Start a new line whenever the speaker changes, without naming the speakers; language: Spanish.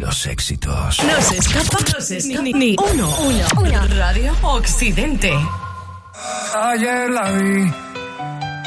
los éxitos.
No se escapa ni uno. Radio Occidente.
Ayer la vi